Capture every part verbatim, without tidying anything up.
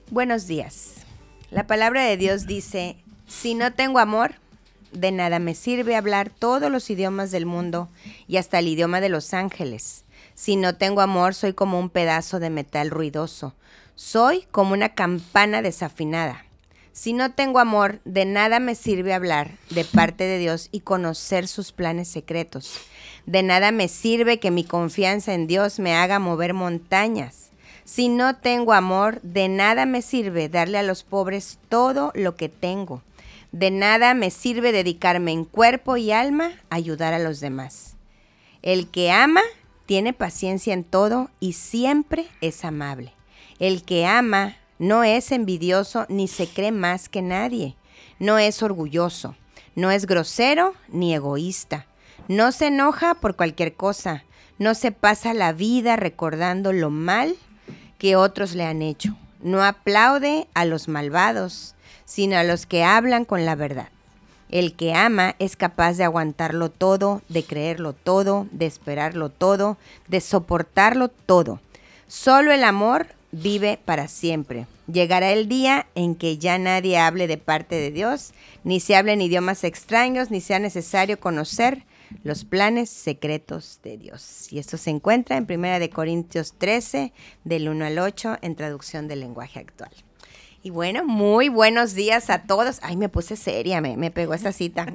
Buenos días. La palabra de Dios dice, si no tengo amor, de nada me sirve hablar todos los idiomas del mundo y hasta el idioma de los ángeles. Si no tengo amor, soy como un pedazo de metal ruidoso. Soy como una campana desafinada. Si no tengo amor, de nada me sirve hablar de parte de Dios y conocer sus planes secretos. De nada me sirve que mi confianza en Dios me haga mover montañas. Si no tengo amor, de nada me sirve darle a los pobres todo lo que tengo. De nada me sirve dedicarme en cuerpo y alma a ayudar a los demás. El que ama tiene paciencia en todo y siempre es amable. El que ama no es envidioso ni se cree más que nadie. No es orgulloso, no es grosero ni egoísta. No se enoja por cualquier cosa. No se pasa la vida recordando lo mal que otros le han hecho. No aplaude a los malvados, sino a los que hablan con la verdad. El que ama es capaz de aguantarlo todo, de creerlo todo, de esperarlo todo, de soportarlo todo. Solo el amor vive para siempre. Llegará el día en que ya nadie hable de parte de Dios, ni se hable en idiomas extraños, ni sea necesario conocer los planes secretos de Dios. Y esto se encuentra en primera de Corintios trece, del uno al ocho, en traducción del lenguaje actual. Y bueno, muy buenos días a todos. Ay, me puse seria, me, me pegó esa cita.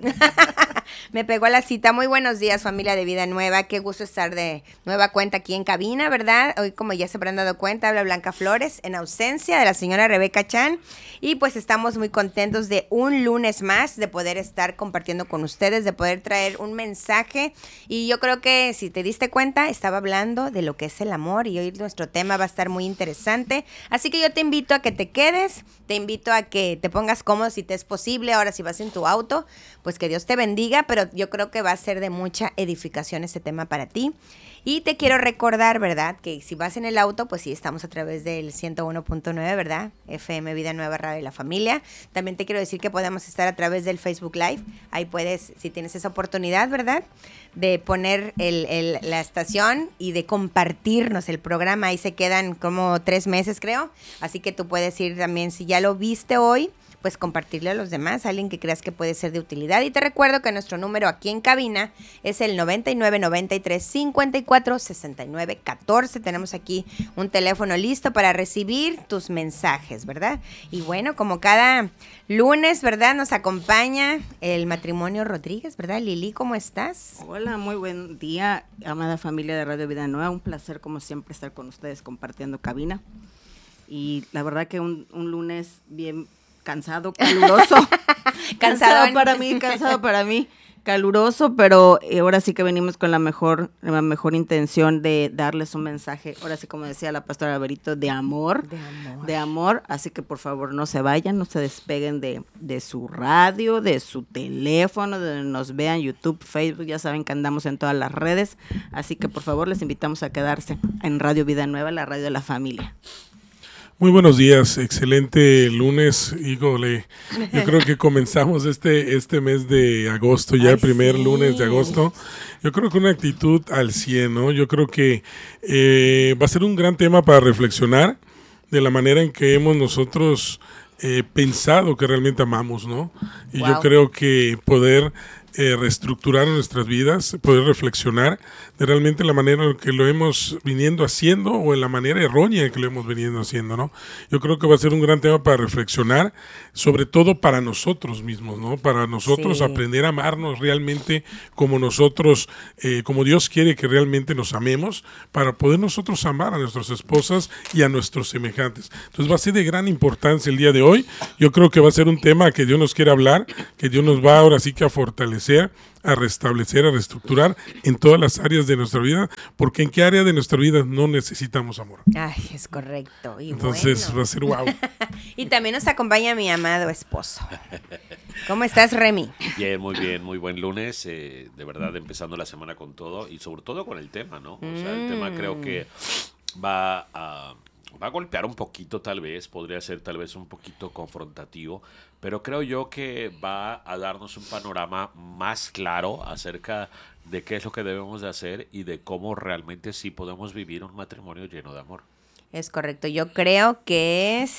Me pegó a la cita. Muy buenos días, familia de Vida Nueva. Qué gusto estar de nueva cuenta aquí en cabina, ¿verdad? Hoy, como ya se habrán dado cuenta, habla Blanca Flores en ausencia de la señora Rebeca Chan. Y pues estamos muy contentos de un lunes más, de poder estar compartiendo con ustedes, de poder traer un mensaje. Y yo creo que si te diste cuenta, estaba hablando de lo que es el amor y hoy nuestro tema va a estar muy interesante. Así que yo te invito a que te quedes, te invito a que te pongas cómodo si te es posible. Ahora si vas en tu auto, pues que Dios te bendiga, pero yo creo que va a ser de mucha edificación este tema para ti. Y te quiero recordar, ¿verdad? Que si vas en el auto, pues sí, estamos a través del ciento uno punto nueve, ¿verdad? F M Vida Nueva Radio de la Familia. También te quiero decir que podemos estar a través del Facebook Live. Ahí puedes, si tienes esa oportunidad, ¿verdad? De poner el, el, la estación y de compartirnos el programa. Ahí se quedan como tres meses, creo. Así que tú puedes ir también, si ya lo viste hoy, pues compartirle a los demás, a alguien que creas que puede ser de utilidad. Y te recuerdo que nuestro número aquí en cabina es el noventa y nueve, noventa y tres, cincuenta y cuatro, sesenta y nueve, catorce. Tenemos aquí un teléfono listo para recibir tus mensajes, ¿verdad? Y bueno, como cada lunes, ¿verdad? Nos acompaña el matrimonio Rodríguez, ¿verdad? Lili, ¿cómo estás? Hola, muy buen día, amada familia de Radio Vida Nueva. Un placer, como siempre, estar con ustedes compartiendo cabina. Y la verdad que un, un lunes bien cansado, caluroso. Cansado en... para mí, cansado para mí, caluroso, pero ahora sí que venimos con la mejor, la mejor intención de darles un mensaje, ahora sí como decía la pastora Berito, de amor, de amor, de amor, así que por favor no se vayan, no se despeguen de, de su radio, de su teléfono, de donde nos vean, YouTube, Facebook, ya saben que andamos en todas las redes, así que por favor les invitamos a quedarse en Radio Vida Nueva, la radio de la familia. Muy buenos días, excelente lunes, híjole, yo creo que comenzamos este este mes de agosto, ya Ay, el primer sí. lunes de agosto, yo creo que una actitud al cien, ¿no? Yo creo que eh, va a ser un gran tema para reflexionar de la manera en que hemos nosotros eh, pensado que realmente amamos, ¿no? Y wow. Yo creo que poder eh, reestructurar nuestras vidas, poder reflexionar de realmente la manera en que lo hemos viniendo haciendo o en la manera errónea en que lo hemos venido haciendo, ¿no? Yo creo que va a ser un gran tema para reflexionar, sobre todo para nosotros mismos, ¿no? Para nosotros sí. aprender a amarnos realmente como nosotros, eh, como Dios quiere que realmente nos amemos, para poder nosotros amar a nuestras esposas y a nuestros semejantes. Entonces va a ser de gran importancia el día de hoy. Yo creo que va a ser un tema que Dios nos quiere hablar, que Dios nos va ahora sí que a fortalecer, a restablecer, a reestructurar en todas las áreas de nuestra vida, porque en qué área de nuestra vida no necesitamos amor. Ay, es correcto. Y entonces bueno. va a ser wow. Y también nos acompaña mi amado esposo. ¿Cómo estás, Remy? Bien, muy bien, muy buen lunes, eh, de verdad empezando la semana con todo y sobre todo con el tema, ¿no? O sea, el tema creo que va a... va a golpear un poquito tal vez, podría ser tal vez un poquito confrontativo, pero creo yo que va a darnos un panorama más claro acerca de qué es lo que debemos de hacer y de cómo realmente sí podemos vivir un matrimonio lleno de amor. Es correcto, yo creo que es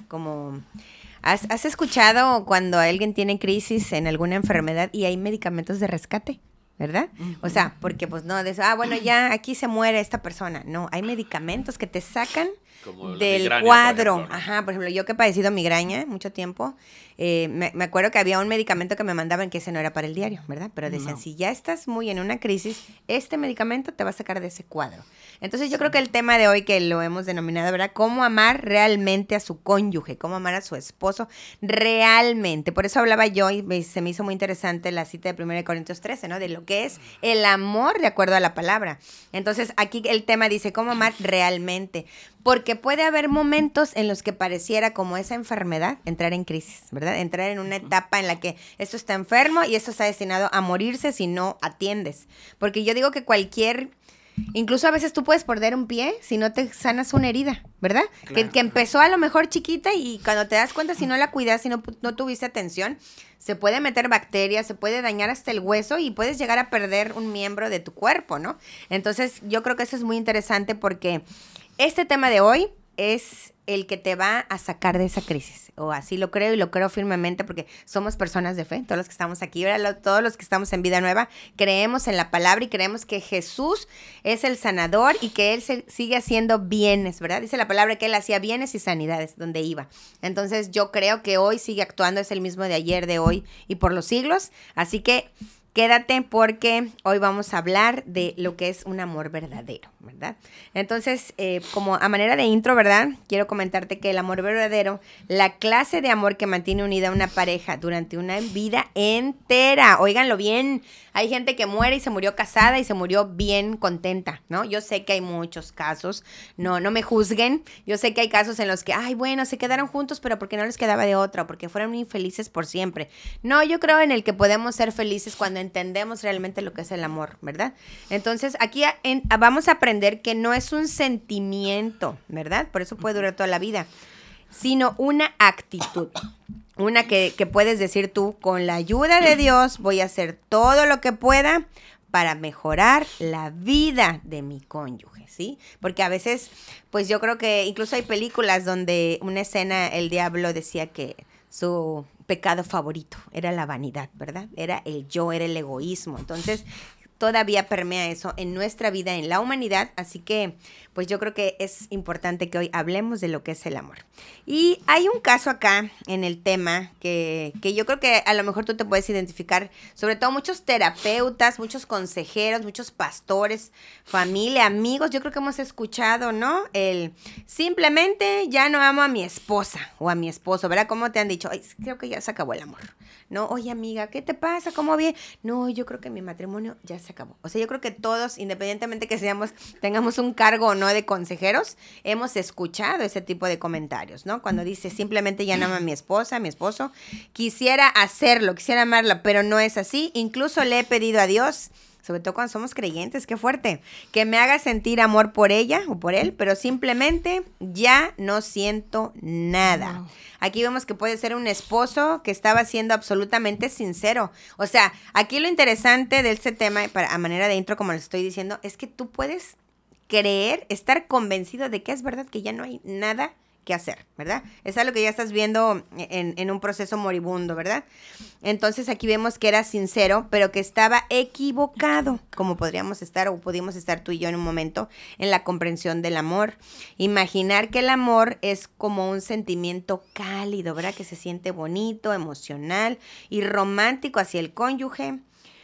como... ¿Has, ¿Has escuchado cuando alguien tiene crisis en alguna enfermedad y hay medicamentos de rescate? ¿Verdad? Uh-huh. O sea, porque pues no, de eso, ah, bueno, ya aquí se muere esta persona. No, hay medicamentos que te sacan como del migraña, cuadro. Por ejemplo, ¿no? Ajá, por ejemplo, yo que he padecido migraña mucho tiempo, eh, me, me acuerdo que había un medicamento que me mandaban que ese no era para el diario, ¿verdad? Pero decían, no. Si ya estás muy en una crisis, este medicamento te va a sacar de ese cuadro. Entonces yo creo que el tema de hoy que lo hemos denominado, ¿verdad? Cómo amar realmente a su cónyuge, cómo amar a su esposo realmente. Por eso hablaba yo y me, se me hizo muy interesante la cita de primera Corintios trece, ¿no? De lo que es el amor de acuerdo a la palabra. Entonces aquí el tema dice cómo amar realmente. Porque puede haber momentos en los que pareciera como esa enfermedad entrar en crisis, ¿verdad? Entrar en una etapa en la que esto está enfermo y esto está destinado a morirse si no atiendes. Porque yo digo que cualquier... Incluso a veces tú puedes perder un pie si no te sanas una herida, ¿verdad? Claro. Que, que empezó a lo mejor chiquita y cuando te das cuenta, si no la cuidas, si no, no tuviste atención, se puede meter bacterias, se puede dañar hasta el hueso y puedes llegar a perder un miembro de tu cuerpo, ¿no? Entonces, yo creo que eso es muy interesante porque este tema de hoy es el que te va a sacar de esa crisis, o así lo creo y lo creo firmemente porque somos personas de fe, todos los que estamos aquí, ¿verdad? Todos los que estamos en Vida Nueva, creemos en la palabra y creemos que Jesús es el sanador y que Él se sigue haciendo bienes, ¿verdad? Dice la palabra que Él hacía bienes y sanidades donde iba. Entonces yo creo que hoy sigue actuando, es el mismo de ayer, de hoy y por los siglos, así que quédate porque hoy vamos a hablar de lo que es un amor verdadero, ¿verdad? Entonces, eh, como a manera de intro, ¿verdad? Quiero comentarte que el amor verdadero, la clase de amor que mantiene unida a una pareja durante una vida entera. Óiganlo bien, hay gente que muere y se murió casada y se murió bien contenta, ¿no? Yo sé que hay muchos casos, no, no me juzguen. Yo sé que hay casos en los que, ay, bueno, se quedaron juntos, pero porque no les quedaba de otra, porque fueron infelices por siempre. No, yo creo en el que podemos ser felices cuando entendemos realmente lo que es el amor, ¿verdad? Entonces, aquí en, vamos a aprender que no es un sentimiento, ¿verdad? Por eso puede durar toda la vida, sino una actitud. Una que, que puedes decir tú, con la ayuda de Dios voy a hacer todo lo que pueda para mejorar la vida de mi cónyuge, ¿sí? Porque a veces, pues yo creo que incluso hay películas donde una escena el diablo decía que su pecado favorito era la vanidad, ¿verdad? Era el yo, era el egoísmo. Entonces, todavía permea eso en nuestra vida, en la humanidad, así que pues yo creo que es importante que hoy hablemos de lo que es el amor. Y hay un caso acá en el tema que, que yo creo que a lo mejor tú te puedes identificar, sobre todo muchos terapeutas, muchos consejeros, muchos pastores, familia, amigos, yo creo que hemos escuchado, ¿no? El simplemente ya no amo a mi esposa o a mi esposo, ¿verdad? ¿Cómo te han dicho? Ay, creo que ya se acabó el amor. No, oye amiga, ¿qué te pasa? ¿Cómo bien? No, yo creo que mi matrimonio ya se acabó. O sea, yo creo que todos, independientemente que seamos, tengamos un cargo o no de consejeros, hemos escuchado ese tipo de comentarios, ¿no? Cuando dice simplemente ya no amo a mi esposa, a mi esposo, quisiera hacerlo, quisiera amarla, pero no es así. Incluso le he pedido a Dios, sobre todo cuando somos creyentes, qué fuerte, que me haga sentir amor por ella o por él, pero simplemente ya no siento nada. No. Aquí vemos que puede ser un esposo que estaba siendo absolutamente sincero. O sea, aquí lo interesante de este tema, para, a manera de intro, como les estoy diciendo, es que tú puedes creer, estar convencido de que es verdad que ya no hay nada que hacer, ¿verdad? Es algo que ya estás viendo en, en un proceso moribundo, ¿verdad? Entonces aquí vemos que era sincero, pero que estaba equivocado, como podríamos estar o pudimos estar tú y yo en un momento, en la comprensión del amor. Imaginar que el amor es como un sentimiento cálido, ¿verdad? Que se siente bonito, emocional y romántico hacia el cónyuge.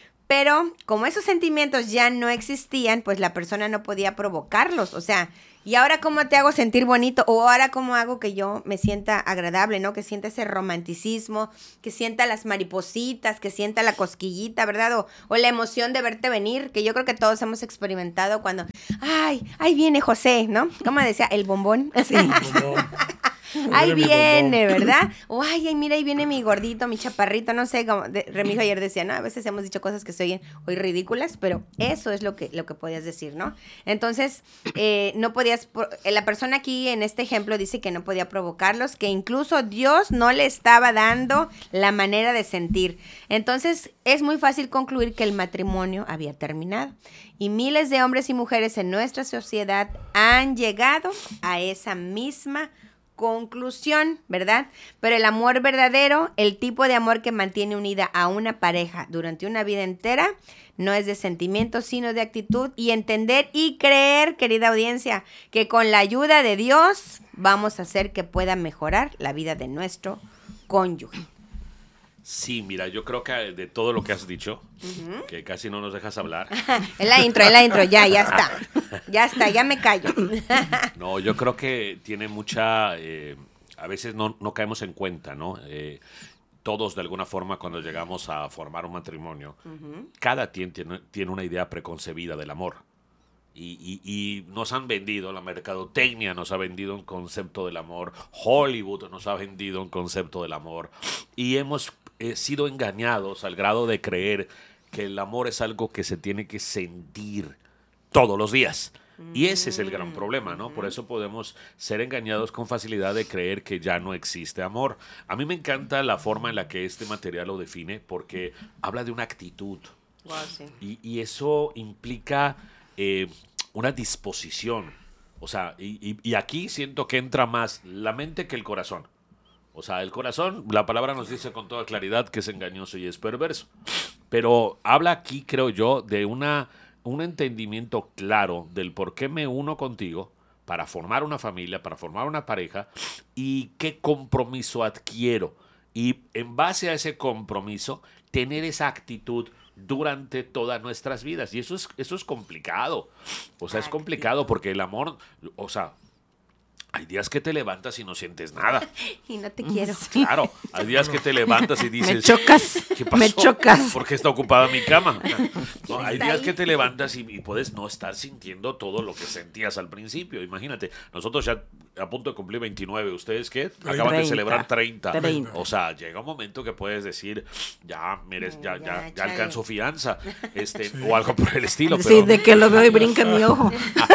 Pero como esos sentimientos ya no existían, pues la persona no podía provocarlos, o sea, ¿y ahora cómo te hago sentir bonito? O ahora cómo hago que yo me sienta agradable, ¿no? Que sienta ese romanticismo, que sienta las maripositas, que sienta la cosquillita, ¿verdad? O, o la emoción de verte venir, que yo creo que todos hemos experimentado cuando, ay, ahí viene José, ¿no? ¿Cómo decía? El bombón. Sí. Ahí viene, ¿verdad? O ay, ay, mira, ahí viene mi gordito, mi chaparrito, no sé, como de, Remijo ayer decía, no, a veces hemos dicho cosas que se oyen hoy ridículas, pero eso es lo que, lo que podías decir, ¿no? Entonces, eh, no podías, la persona aquí en este ejemplo dice que no podía provocarlos, que incluso Dios no le estaba dando la manera de sentir. Entonces, es muy fácil concluir que el matrimonio había terminado. Y miles de hombres y mujeres en nuestra sociedad han llegado a esa misma conclusión, ¿verdad? Pero el amor verdadero, el tipo de amor que mantiene unida a una pareja durante una vida entera, no es de sentimientos, sino de actitud y entender y creer, querida audiencia, que con la ayuda de Dios vamos a hacer que pueda mejorar la vida de nuestro cónyuge. Sí, mira, yo creo que de todo lo que has dicho, uh-huh. que casi no nos dejas hablar. Es la intro, es la intro, ya, ya está. Ya está, ya me callo. No, yo creo que tiene mucha... Eh, a veces no, no caemos en cuenta, ¿no? Eh, todos, de alguna forma, cuando llegamos a formar un matrimonio, uh-huh. cada quien tiene, tiene una idea preconcebida del amor. Y, y, y nos han vendido, la mercadotecnia nos ha vendido un concepto del amor, Hollywood nos ha vendido un concepto del amor, y hemos eh, sido engañados al grado de creer que el amor es algo que se tiene que sentir todos los días. Y ese es el gran problema, ¿no? Por eso podemos ser engañados con facilidad de creer que ya no existe amor. A mí me encanta la forma en la que este material lo define, porque habla de una actitud. Wow, sí. y, y eso implica... Eh, una disposición, o sea, y, y, y aquí siento que entra más la mente que el corazón. O sea, el corazón, la palabra nos dice con toda claridad que es engañoso y es perverso. Pero habla aquí, creo yo, de una, un entendimiento claro del por qué me uno contigo para formar una familia, para formar una pareja, y qué compromiso adquiero. Y en base a ese compromiso, tener esa actitud durante todas nuestras vidas. Y eso es, eso es complicado. O sea, es complicado porque el amor, o sea, hay días que te levantas y no sientes nada. Y no te quiero. Claro, hay días que te levantas y dices... Me chocas, ¿qué pasó? me chocas. ¿Por qué está ocupada mi cama? No, hay días que te levantas y, y puedes no estar sintiendo todo lo que sentías al principio. Imagínate, nosotros ya a punto de cumplir veintinueve, ¿ustedes qué? Acaban treinta. de celebrar treinta. treinta. O sea, llega un momento que puedes decir, ya, mires, ya, ya, ya, ya alcanzo fianza, este, sí. o algo por el estilo. Sí, pero, de que lo veo y brinca mi ojo.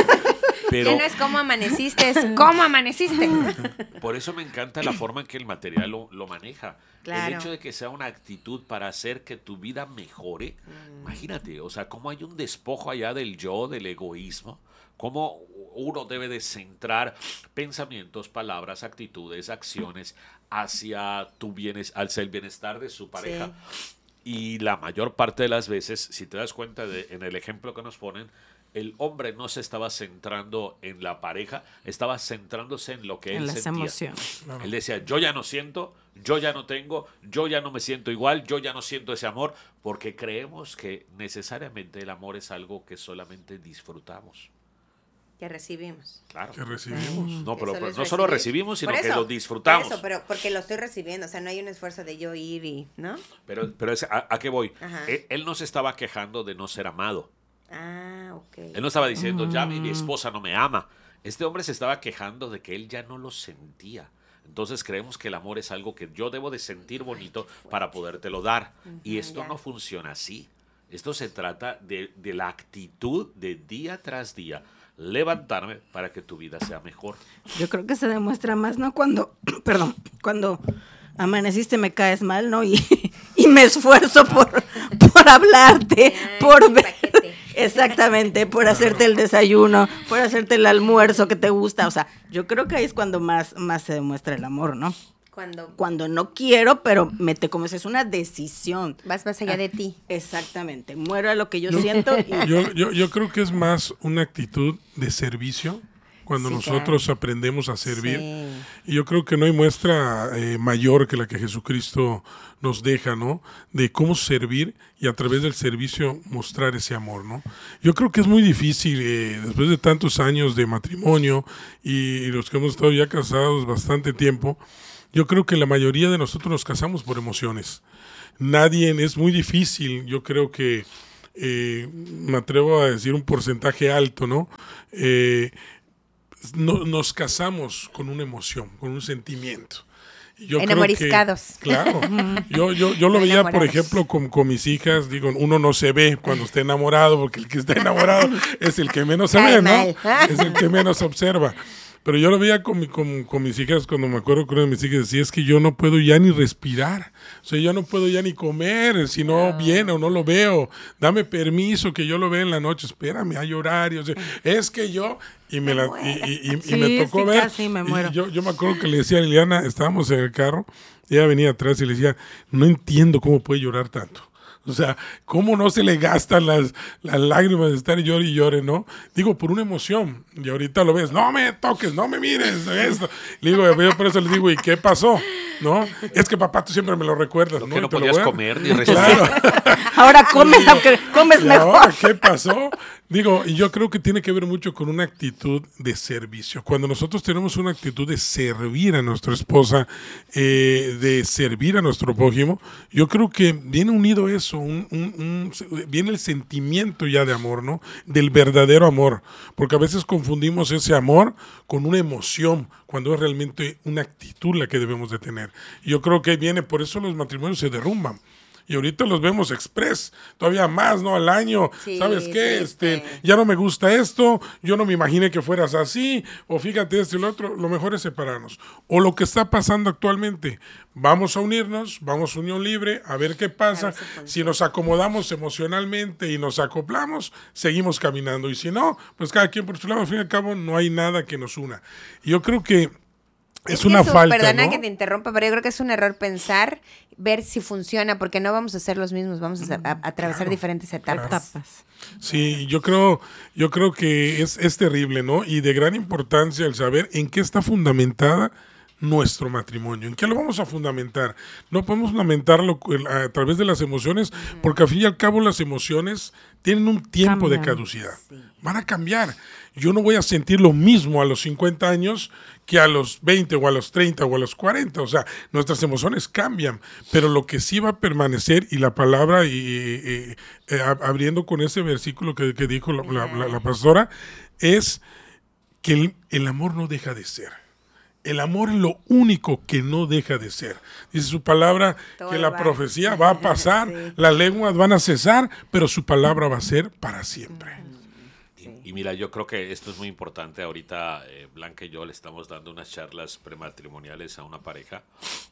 Pero, ya no es cómo amaneciste, es cómo amaneciste. Por eso me encanta la forma en que el material lo, lo maneja. Claro. El hecho de que sea una actitud para hacer que tu vida mejore. Mm. Imagínate, o sea, cómo hay un despojo allá del yo, del egoísmo. Cómo uno debe de centrar pensamientos, palabras, actitudes, acciones hacia, tu bienes, hacia el bienestar de su pareja. Sí. Y la mayor parte de las veces, si te das cuenta de, en el ejemplo que nos ponen, el hombre no se estaba centrando en la pareja, estaba centrándose en lo que en él las sentía. Emociones. Él decía, yo ya no siento, yo ya no tengo, yo ya no me siento igual, yo ya no siento ese amor, porque creemos que necesariamente el amor es algo que solamente disfrutamos. Que recibimos. Claro. Que recibimos. No, pero, pero no solo recibimos, sino eso, que lo disfrutamos. Por eso, pero porque lo estoy recibiendo, o sea, no hay un esfuerzo de yo ir y, ¿no? Pero, pero es, ¿a, a qué voy? Él, él no se estaba quejando de no ser amado. Ah, ok. Él no estaba diciendo, ya mi, mi esposa no me ama. Este hombre se estaba quejando de que él ya no lo sentía. Entonces creemos que el amor es algo que yo debo de sentir bonito para podértelo dar. Uh-huh, y esto ya. no funciona así. Esto se trata de, de la actitud de día tras día. Levantarme para que tu vida sea mejor. Yo creo que se demuestra más, ¿no? Cuando, perdón, cuando amaneciste me caes mal, ¿no? Y, y me esfuerzo por, por hablarte, ay, por ver, exactamente, por hacerte el desayuno, por hacerte el almuerzo que te gusta. O sea, yo creo que ahí es cuando más, más se demuestra el amor, ¿no? Cuando, Cuando no quiero, pero me te comes, es una decisión. Vas más allá ah, de ti. Exactamente, muero a lo que yo, yo siento. Y... Yo, yo, yo creo que es más una actitud de servicio, cuando sí, nosotros claro. aprendemos a servir. Sí. Y yo creo que no hay muestra eh, mayor que la que Jesucristo nos deja, ¿no? De cómo servir y a través del servicio mostrar ese amor, ¿no? Yo creo que es muy difícil, eh, después de tantos años de matrimonio y, y los que hemos estado ya casados bastante tiempo, yo creo que la mayoría de nosotros nos casamos por emociones. Nadie, es muy difícil, yo creo que, eh, me atrevo a decir un porcentaje alto, ¿no? Eh, no nos casamos con una emoción, con un sentimiento. Yo enamoriscados. Creo que, claro, yo, yo, yo lo veía, por ejemplo, con, con mis hijas, digo, uno no se ve cuando está enamorado, porque el que está enamorado es el que menos se ve, ¿no? Es el que menos observa. Pero yo lo veía con, mi, con, con mis hijas, cuando me acuerdo que una de mis hijas decía, es que yo no puedo ya ni respirar, o sea, yo no puedo ya ni comer, si no oh. viene o no lo veo, dame permiso que yo lo vea en la noche, espérame, hay horarios, es que yo... Y me, la, y, y, y, sí, y me tocó sí, ver, casi me muero. y yo, yo me acuerdo que le decía a Liliana, estábamos en el carro, ella venía atrás y le decía, no entiendo cómo puede llorar tanto. O sea, ¿cómo no se le gastan las, las lágrimas de estar llore y llore, no? Digo, por una emoción. Y ahorita lo ves, no me toques, no me mires, esto. Le digo, yo por eso le digo, ¿y qué pasó? ¿No? Es que papá, tú siempre me lo recuerdas, lo ¿no? Que no te podías lo comer ni recibir. Claro. Ahora comes lo que comes ¿Y mejor. ahora qué pasó? Digo, y yo creo que tiene que ver mucho con una actitud de servicio. Cuando nosotros tenemos una actitud de servir a nuestra esposa, eh, de servir a nuestro prójimo, yo creo que viene unido eso, un, un, un, viene el sentimiento ya de amor, ¿no? Del verdadero amor. Porque a veces confundimos ese amor con una emoción, cuando es realmente una actitud la que debemos de tener. Y yo creo que viene, por eso los matrimonios se derrumban. Y ahorita los vemos express, todavía más, ¿no? Al año, sí, ¿sabes qué? Sí, este, sí. Ya no me gusta esto, yo no me imaginé que fueras así, o fíjate esto y lo otro, lo mejor es separarnos. O lo que está pasando actualmente, vamos a unirnos, vamos a unión libre, a ver qué pasa. Si nos acomodamos emocionalmente y nos acoplamos, seguimos caminando. Y si no, pues cada quien por su lado, al fin y al cabo, no hay nada que nos una. Y yo creo que Es, es una eso, falta, perdona ¿no? que te interrumpa, pero yo creo que es un error pensar, ver si funciona, porque no vamos a ser los mismos, vamos a, a, a atravesar claro, diferentes etapas. Claro. Sí, yo creo, yo creo que es, es terrible, ¿no? Y de gran importancia el saber en qué está fundamentada nuestro matrimonio, en qué lo vamos a fundamentar. No podemos fundamentarlo a través de las emociones, uh-huh. porque al fin y al cabo las emociones tienen un tiempo Cambian. de caducidad. Sí. Van a cambiar. Yo no voy a sentir lo mismo a los cincuenta años que a los veinte o a los treinta o a los cuarenta. O sea, nuestras emociones cambian, pero lo que sí va a permanecer, y la palabra, y, y, y abriendo con ese versículo que, que dijo la, la, la, la pastora, es que el, el amor no deja de ser. El amor es lo único que no deja de ser. Dice su palabra Todo que la va. profecía va a pasar, sí. las lenguas van a cesar, pero su palabra va a ser para siempre. Y, y mira, yo creo que esto es muy importante. Ahorita eh, Blanca y yo le estamos dando unas charlas prematrimoniales a una pareja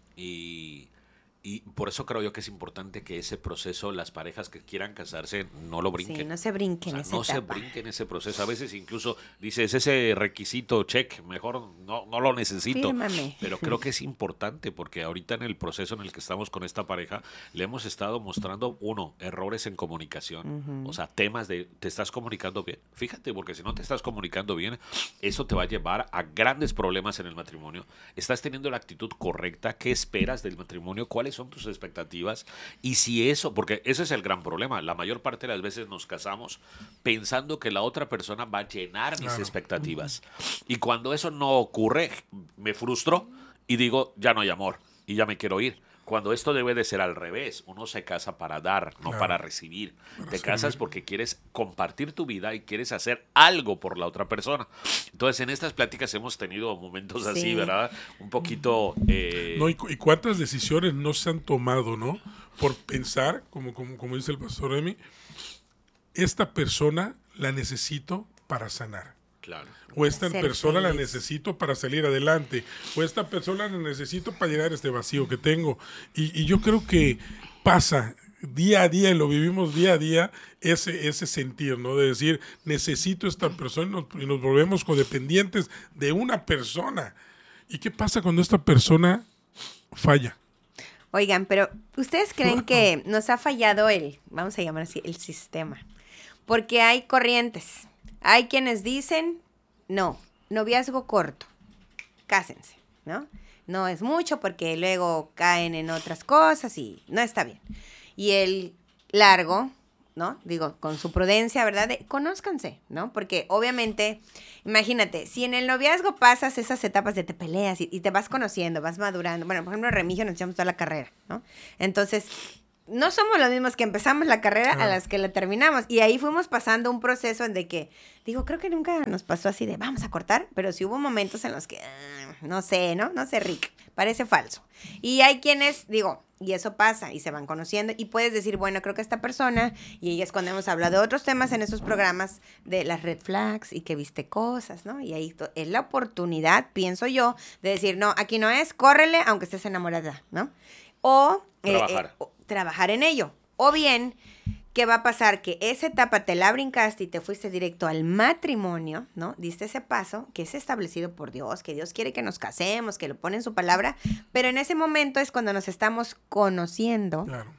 y... Y por eso creo yo que es importante que ese proceso, las parejas que quieran casarse, no lo brinquen. Sí, no se brinquen o sea, esa no etapa. se brinquen ese proceso. A veces incluso dices, ese requisito, check, mejor no, no lo necesito. Fírmame. Pero creo que es importante porque ahorita en el proceso en el que estamos con esta pareja, le hemos estado mostrando, uno, errores en comunicación. Uh-huh. O sea, temas de, ¿te estás comunicando bien? Fíjate, porque si no te estás comunicando bien, eso te va a llevar a grandes problemas en el matrimonio. ¿Estás teniendo la actitud correcta? ¿Qué esperas del matrimonio? ¿Cuáles son tus expectativas? Y si eso, porque ese es el gran problema, la mayor parte de las veces nos casamos pensando que la otra persona va a llenar mis claro. expectativas, y cuando eso no ocurre me frustro y digo, ya no hay amor y ya me quiero ir, cuando esto debe de ser al revés. Uno se casa para dar, no claro. para recibir. Para Te recibir. casas porque quieres compartir tu vida y quieres hacer algo por la otra persona. Entonces, en estas pláticas hemos tenido momentos sí. así, ¿verdad? Un poquito... Eh... No, y, y cuántas decisiones no se han tomado, ¿no? Por pensar, como, como, como dice el pastor Emi, esta persona la necesito para sanar. Claro. O esta Ser persona feliz. la necesito para salir adelante, o esta persona la necesito para llenar este vacío que tengo. Y, y yo creo que pasa día a día, y lo vivimos día a día, ese, ese sentir, ¿no? De decir, necesito esta persona, y nos, y nos volvemos codependientes de una persona. ¿Y qué pasa cuando esta persona falla? Oigan, pero ¿ustedes creen que nos ha fallado el, vamos a llamar así, el sistema? Porque hay corrientes. Hay quienes dicen, no, noviazgo corto, cásense, ¿no? No es mucho porque luego caen en otras cosas y no está bien. Y el largo, ¿no? Digo, con su prudencia, ¿verdad? De, conózcanse, ¿no? Porque obviamente, imagínate, si en el noviazgo pasas esas etapas de te peleas y, y te vas conociendo, vas madurando. Bueno, por ejemplo, en Remigio nos echamos toda la carrera, ¿no? Entonces, no somos los mismos que empezamos la carrera Ah. a las que la terminamos. Y ahí fuimos pasando un proceso en de que, digo, creo que nunca nos pasó así de vamos a cortar, pero sí hubo momentos en los que, ah, no sé, ¿no? No sé, Rick, parece falso. Y hay quienes, digo, y eso pasa, y se van conociendo, y puedes decir, bueno, creo que esta persona, y ahí es cuando hemos hablado de otros temas en esos programas, de las red flags, y que viste cosas, ¿no? Y ahí to- es la oportunidad, pienso yo, de decir, no, aquí no es, córrele, aunque estés enamorada, ¿no? O eh, Trabajar. eh, o trabajar en ello. O bien, ¿qué va a pasar? Que esa etapa te la brincaste y te fuiste directo al matrimonio, ¿no? Diste ese paso que es establecido por Dios, que Dios quiere que nos casemos, que lo pone en su palabra, pero en ese momento es cuando nos estamos conociendo Claro.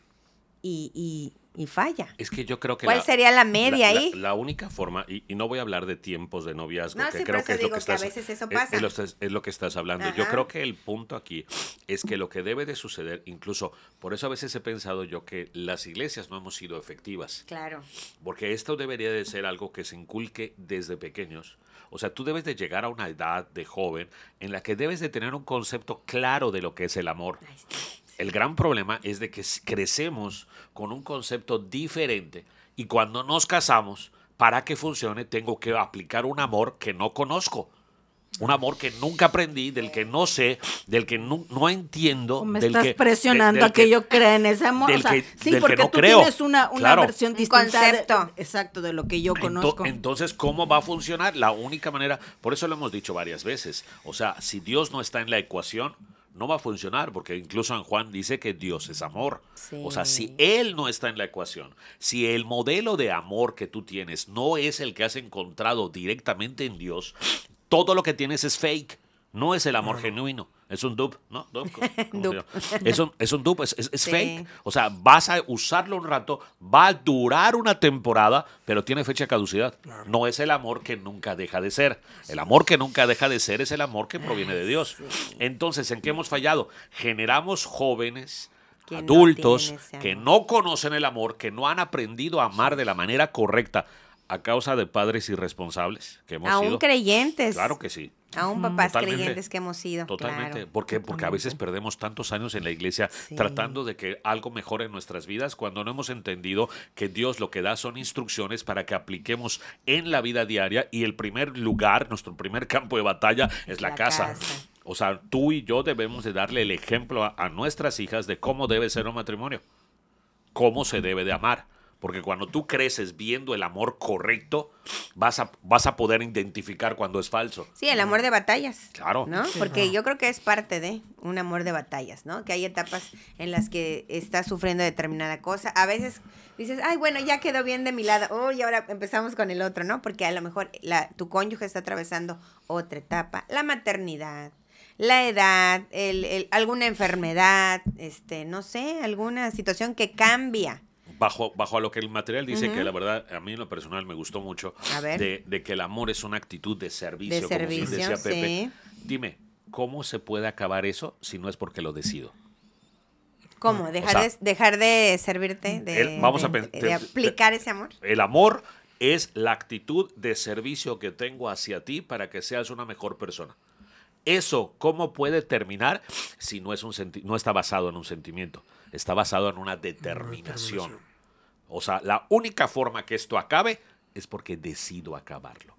y, y, y falla. Es que yo creo que ¿Cuál sería la media la- ahí? La, la única forma, y, y no voy a hablar de tiempos de noviazgo, No, que sí, creo por que eso es lo digo que que a estás, veces eso es- pasa. es lo que estás- es lo que estás hablando. Yo Ajá. creo que el punto aquí es que lo que debe de suceder, incluso por eso a veces he pensado yo que las iglesias no hemos sido efectivas, Claro. porque esto debería de ser algo que se inculque desde pequeños. O sea, tú debes de llegar a una edad de joven en la que debes de tener un concepto claro de lo que es el amor. Ahí está. El gran problema es de que s- crecemos con un concepto diferente y cuando nos casamos, para que funcione, tengo que aplicar un amor que no conozco. Un amor que nunca aprendí, del que no sé, del que no, no entiendo. O me del estás que, presionando de- del a que, yo crea en ese amor. del O sea, que- sí, del que porque no tú creo. tienes una, una Claro. versión Un distinta. de- concepto. exacto, de lo que yo Ento- conozco. Entonces, ¿cómo va a funcionar? La única manera, por eso lo hemos dicho varias veces, o sea, si Dios no está en la ecuación, no va a funcionar, porque incluso San Juan dice que Dios es amor. Sí. O sea, si Él no está en la ecuación, si el modelo de amor que tú tienes no es el que has encontrado directamente en Dios, todo lo que tienes es fake. No es el amor genuino, es un dupe, ¿no? Dupe, ¿cómo- cómo se Dupe. llama? Es un, es un dupe, es, es- es Sí. fake. O sea, vas a usarlo un rato, va a durar una temporada, pero tiene fecha de caducidad. No es el amor que nunca deja de ser. El amor que nunca deja de ser es el amor que proviene de Dios. Entonces, ¿en qué hemos fallado? Generamos jóvenes, Que no adultos, tienen ese que amor. no conocen el amor, que no han aprendido a amar de la manera correcta a causa de padres irresponsables que hemos Aún sido. creyentes. Claro que sí. Aún papás Totalmente. creyentes que hemos sido. Totalmente. Claro. ¿Por qué? Porque a veces perdemos tantos años en la iglesia Sí. tratando de que algo mejore en nuestras vidas cuando no hemos entendido que Dios lo que da son instrucciones para que apliquemos en la vida diaria y el primer lugar, nuestro primer campo de batalla es la, La casa. casa. O sea, tú y yo debemos de darle el ejemplo a, a nuestras hijas de cómo debe ser un matrimonio, cómo se debe de amar. Porque cuando tú creces viendo el amor correcto, vas a, vas a poder identificar cuando es falso. Sí, el amor de batallas. Claro. ¿No? Porque yo creo que es parte de un amor de batallas, ¿no? Que hay etapas en las que estás sufriendo determinada cosa. A veces dices, ay, bueno, ya quedó bien de mi lado. Oh, y ahora empezamos con el otro, ¿no? Porque a lo mejor la, tu cónyuge está atravesando otra etapa. La maternidad, la edad, el, el- alguna enfermedad, este, no sé, alguna situación que cambia. Bajo, bajo a lo que el material dice, Ujú. que la verdad a mí en lo personal me gustó mucho, A ver. de, de que el amor es una actitud de servicio, De como bien servicio, decía Pepe. sí. Dime, ¿cómo se puede acabar eso si no es porque lo decido? ¿Cómo? ¿Dejar, sea, de, dejar de servirte? De, el- vamos a de- pen- de te- aplicar ese amor. El amor es la actitud de servicio que tengo hacia ti para que seas una mejor persona. Eso, ¿cómo puede terminar si no, es un senti- no está basado en un sentimiento? Está basado en una determinación. determinación. O sea, la única forma que esto acabe es porque decido acabarlo.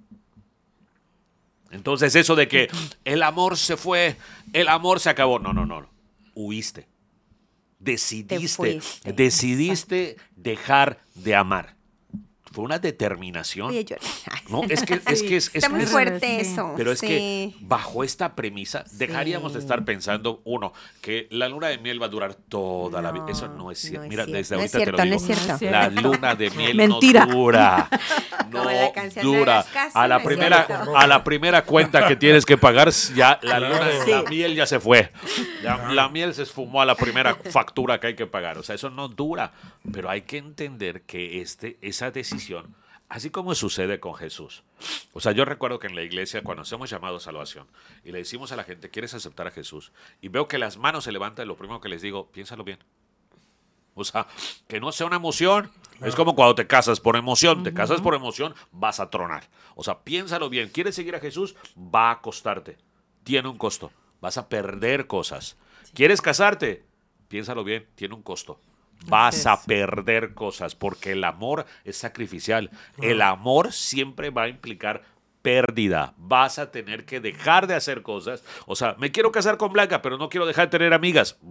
Entonces, eso de que el amor se fue, el amor se acabó. No, no, no. Huiste. Decidiste. fuiste, Decidiste dejar de amar. Fue una determinación. Oye, yo... No, es que es, que es, es Está muy que es- fuerte sí. eso. pero es sí. que bajo esta premisa dejaríamos de Sí. estar pensando, uno, que la luna de miel va a durar toda la vida. No, Eso no es cierto. no es Mira, cierto. desde No ahorita es te lo cierto, no digo. es cierto. No es cierto. La luna de miel Mentira. no dura. Como No la canción de dura. las casas, A la no es primera, cierto. a la primera cuenta que tienes que pagar, ya la Claro. luna, Sí. la miel ya se fue. La, la miel se esfumó a la primera factura que hay que pagar. O sea, eso no dura. Pero hay que entender que este, esa decisión, así como sucede con Jesús. O sea, yo recuerdo que en la iglesia, cuando hacemos llamado a salvación y le decimos a la gente, ¿quieres aceptar a Jesús? Y veo que las manos se levantan, lo primero que les digo, piénsalo bien. O sea, que no sea una emoción. Es como cuando te casas por emoción. Te casas por emoción, vas a tronar. O sea, piénsalo bien. ¿Quieres seguir a Jesús? Va a costarte. Tiene un costo. Vas a perder cosas. ¿Quieres casarte? Piénsalo bien. Tiene un costo. vas a perder cosas, porque el amor es sacrificial. El amor siempre va a implicar pérdida. Vas a tener que dejar de hacer cosas. O sea, me quiero casar con Blanca, pero no quiero dejar de tener amigas.